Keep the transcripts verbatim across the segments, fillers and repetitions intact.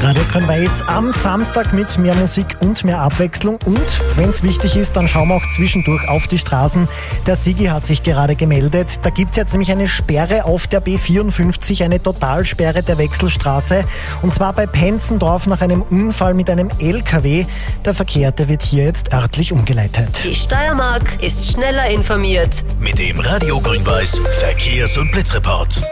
Radio Grün-Weiß am Samstag mit mehr Musik und mehr Abwechslung. Und wenn es wichtig ist, dann schauen wir auch zwischendurch auf die Straßen. Der Sigi hat sich gerade gemeldet. Da gibt es jetzt nämlich eine Sperre auf der B vierundfünfzig, eine Totalsperre der Wechselstraße. Und zwar bei Penzendorf nach einem Unfall mit einem L K W. Der Verkehr, der wird hier jetzt örtlich umgeleitet. Die Steiermark ist schneller informiert. Mit dem Radio Grün-Weiß Verkehrs- und Blitzreport.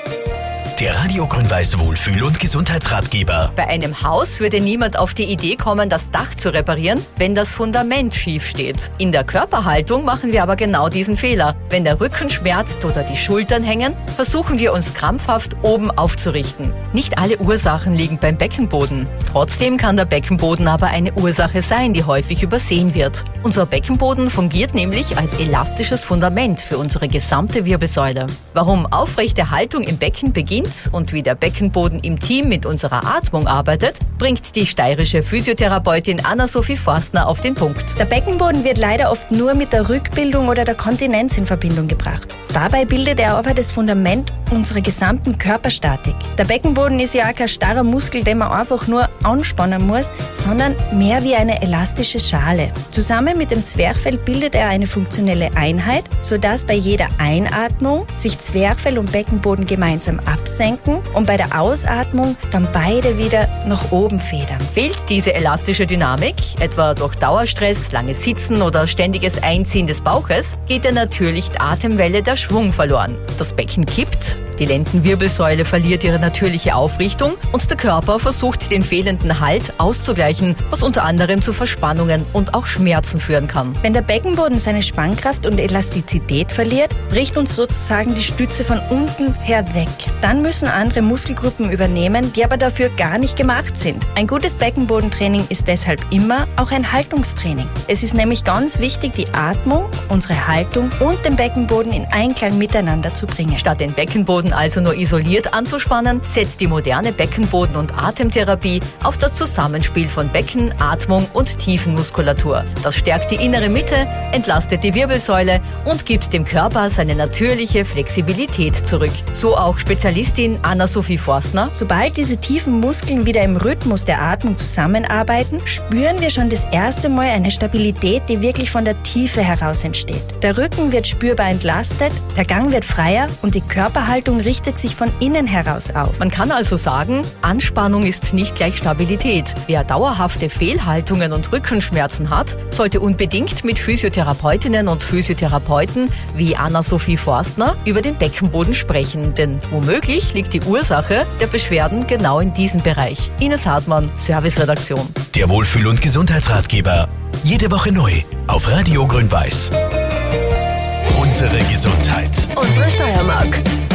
Der Radio Grün-Weiß Wohlfühl- und Gesundheitsratgeber. Bei einem Haus würde niemand auf die Idee kommen, das Dach zu reparieren, wenn das Fundament schief steht. In der Körperhaltung machen wir aber genau diesen Fehler. Wenn der Rücken schmerzt oder die Schultern hängen, versuchen wir uns krampfhaft oben aufzurichten. Nicht alle Ursachen liegen beim Beckenboden. Trotzdem kann der Beckenboden aber eine Ursache sein, die häufig übersehen wird. Unser Beckenboden fungiert nämlich als elastisches Fundament für unsere gesamte Wirbelsäule. Warum aufrechte Haltung im Becken beginnt und wie der Beckenboden im Team mit unserer Atmung arbeitet, bringt die steirische Physiotherapeutin Anna-Sophie Forstner auf den Punkt. Der Beckenboden wird leider oft nur mit der Rückbildung oder der Kontinenz in Verbindung gebracht. Dabei bildet er aber das Fundament unserer gesamten Körperstatik. Der Beckenboden ist ja auch kein starrer Muskel, den man einfach nur anspannen muss, sondern mehr wie eine elastische Schale. Zusammen mit dem Zwerchfell bildet er eine funktionelle Einheit, sodass bei jeder Einatmung sich Zwerchfell und Beckenboden gemeinsam absenken und bei der Ausatmung dann beide wieder nach oben federn. Fehlt diese elastische Dynamik, etwa durch Dauerstress, langes Sitzen oder ständiges Einziehen des Bauches, geht der natürliche Atemwelle der Schwung verloren. Das Becken kippt, die Lendenwirbelsäule verliert ihre natürliche Aufrichtung und der Körper versucht, den fehlenden Halt auszugleichen, was unter anderem zu Verspannungen und auch Schmerzen führen kann. Wenn der Beckenboden seine Spannkraft und Elastizität verliert, bricht uns sozusagen die Stütze von unten her weg. Dann müssen andere Muskelgruppen übernehmen, die aber dafür gar nicht gemacht sind. Ein gutes Beckenbodentraining ist deshalb immer auch ein Haltungstraining. Es ist nämlich ganz wichtig, die Atmung, unsere Haltung und den Beckenboden in Einklang miteinander zu bringen. Statt den Beckenboden also nur isoliert anzuspannen, setzt die moderne Beckenboden- und Atemtherapie auf das Zusammenspiel von Becken, Atmung und Tiefenmuskulatur. Das stärkt die innere Mitte, entlastet die Wirbelsäule und gibt dem Körper seine natürliche Flexibilität zurück. So auch Spezialistin Anna-Sophie Forstner. Sobald diese tiefen Muskeln wieder im Rhythmus der Atmung zusammenarbeiten, spüren wir schon das erste Mal eine Stabilität, die wirklich von der Tiefe heraus entsteht. Der Rücken wird spürbar entlastet, der Gang wird freier und die Körperhaltung richtet sich von innen heraus auf. Man kann also sagen, Anspannung ist nicht gleich Stabilität. Wer dauerhafte Fehlhaltungen und Rückenschmerzen hat, sollte unbedingt mit Physiotherapeutinnen und Physiotherapeuten wie Anna-Sophie Forstner über den Beckenboden sprechen, denn womöglich liegt die Ursache der Beschwerden genau in diesem Bereich. Ines Hartmann, Serviceredaktion. Der Wohlfühl- und Gesundheitsratgeber. Jede Woche neu auf Radio Grün-Weiß. Unsere Gesundheit. Unsere Steiermark.